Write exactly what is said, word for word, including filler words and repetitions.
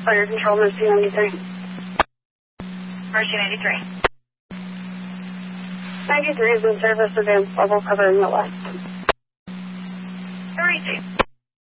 Fire Control, Mercy ninety-three. Mercy ninety-three. ninety-three is in service, advanced level cover in the west. Three two.